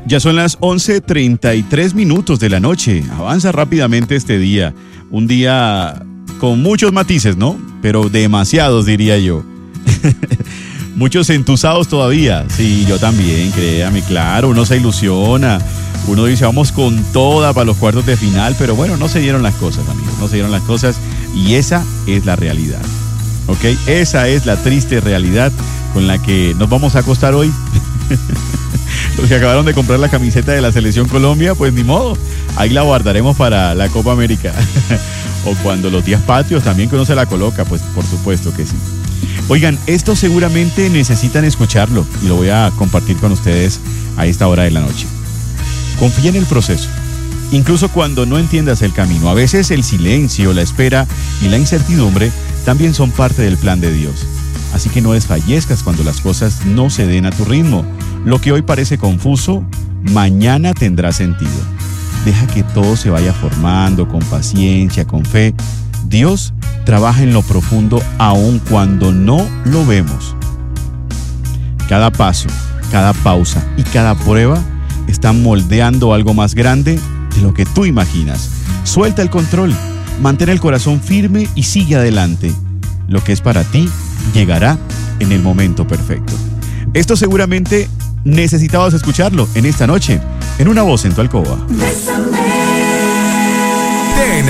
Ya son las 11:33 de la noche. Avanza rápidamente este día. Un día con muchos matices, ¿no? Pero demasiados, diría yo. Muchos entusados todavía. Sí, yo también, créame, claro. Uno se ilusiona. Uno dice, vamos con toda para los cuartos de final. Pero bueno, no se dieron las cosas, amigos. No se dieron las cosas. Y esa es la realidad. ¿Ok? Esa es la triste realidad con la que nos vamos a acostar hoy. Los que acabaron de comprar la camiseta de la Selección Colombia, pues ni modo, ahí la guardaremos para la Copa América. O cuando los días patrios también que uno se la coloca, pues por supuesto que sí. Oigan, esto seguramente necesitan escucharlo y lo voy a compartir con ustedes a esta hora de la noche. Confía en el proceso, incluso cuando no entiendas el camino. A veces el silencio, la espera y la incertidumbre también son parte del plan de Dios. Así que no desfallezcas cuando las cosas no se den a tu ritmo. Lo que hoy parece confuso, mañana tendrá sentido. Deja que todo se vaya formando con paciencia, con fe. Dios trabaja en lo profundo aun cuando no lo vemos. Cada paso, cada pausa y cada prueba están moldeando algo más grande de lo que tú imaginas. Suelta el control, mantén el corazón firme y sigue adelante. Lo que es para ti llegará en el momento perfecto. Esto seguramente necesitabas escucharlo en esta noche, en Una Voz en tu Alcoba.